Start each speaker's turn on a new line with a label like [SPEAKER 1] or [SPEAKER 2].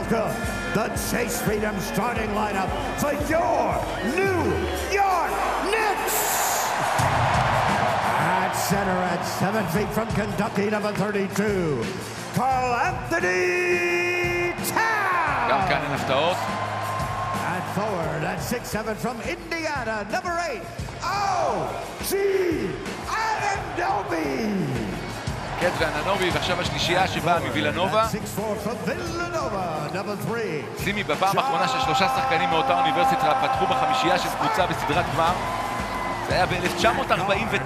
[SPEAKER 1] welcome the Chase Freedom starting lineup for your New York Knicks. At center at 7 feet from Kentucky, number 32, Karl Anthony Towns.
[SPEAKER 2] גם כאן אין הפתעות.
[SPEAKER 1] At forward at 6'7" from Indiana, number 8, O.G. Anunoby.
[SPEAKER 2] קט ואננובי, ועכשיו השלישייה שבאה מווילנובה. שימי, בפעם האחרונה ששלושה שחקנים מאותה אוניברסיטה פתחו בחמישייה של קבוצה בסדרת גמר, זה היה ב-1949.